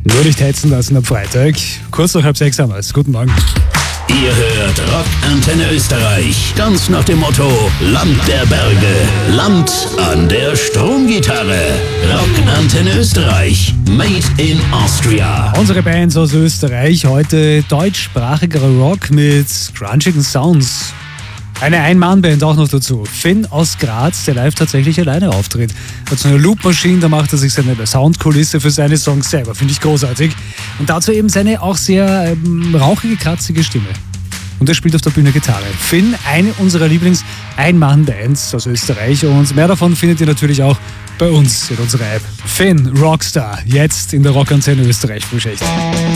Nur nicht hetzen lassen am Freitag. Kurz nach 5:30 haben wir es. Guten Morgen. Ihr hört Rock Antenne Österreich. Ganz nach dem Motto: Land der Berge, Land an der Stromgitarre. Rock Antenne Österreich. Made in Austria. Unsere Bands aus Österreich. Heute deutschsprachiger Rock mit crunchigen Sounds. Eine Ein-Mann-Band auch noch dazu. Finn aus Graz, der live tatsächlich alleine auftritt. Hat so eine Loop-Maschine, da macht er sich seine Soundkulisse für seine Songs selber. Finde ich großartig. Und dazu eben seine auch sehr rauchige, kratzige Stimme. Und er spielt auf der Bühne Gitarre. Finn, eine unserer Lieblings-Ein-Mann-Bands aus Österreich. Und mehr davon findet ihr natürlich auch bei uns in unserer App. Finn, Rockstar, jetzt in der Rock Antenne Österreich Frühschicht.